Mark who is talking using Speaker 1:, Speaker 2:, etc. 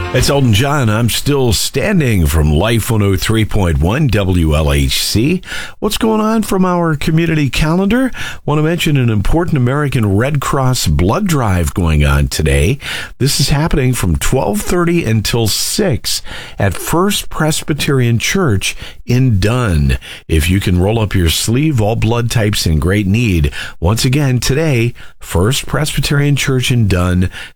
Speaker 1: It's Elton John. I'm still standing from Life 103.1 WLHC. What's going on from our community calendar? Want to mention an important American Red Cross blood drive going on today. This is happening from 12:30 until 6 at First Presbyterian Church in Dunn. If you can roll up your sleeve, all blood types in great need. Once again, today, First Presbyterian Church in Dunn,